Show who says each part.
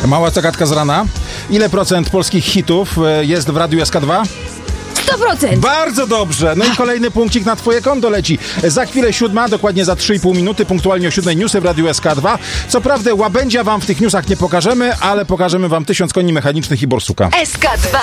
Speaker 1: Mała zagadka z rana. Ile procent polskich hitów jest w Radiu SK2?
Speaker 2: 100%!
Speaker 1: Bardzo dobrze. No i kolejny punkcik na twoje konto leci. Za chwilę 7, dokładnie za 3,5 minuty, punktualnie o 7 newsy w Radiu SK2. Co prawda łabędzia wam w tych newsach nie pokażemy, ale pokażemy wam 1000 koni mechanicznych i borsuka.
Speaker 2: SK2